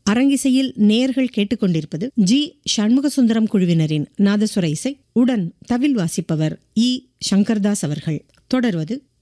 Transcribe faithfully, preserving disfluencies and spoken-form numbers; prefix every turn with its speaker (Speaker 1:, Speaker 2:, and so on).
Speaker 1: அரங்கிசையில் நேயர்கள் கேட்டுக்கொண்டிருப்பது ஜி சண்முகசுந்தரம் குழுவினரின் நாதசுர இசை. உடன் தவில் வாசிப்பவர் இ சங்கர்தாஸ் அவர்கள். தொடர்வது